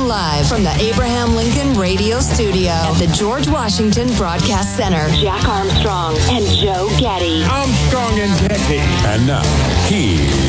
live from the Abraham Lincoln Radio Studio at the George Washington Broadcast Center. Jack Armstrong and Joe Getty. Armstrong and Getty. And now, he's